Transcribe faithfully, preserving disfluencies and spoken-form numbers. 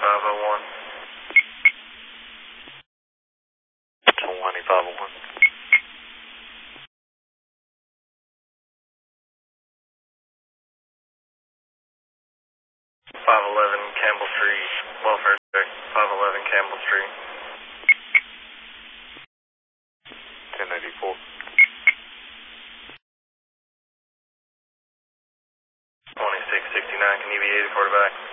five oh one. twenty-five oh one. five eleven Campbell Street, welfare check, five eleven Campbell Street. ten eighty-four. twenty-six sixty-nine, can you be eighty quarterback?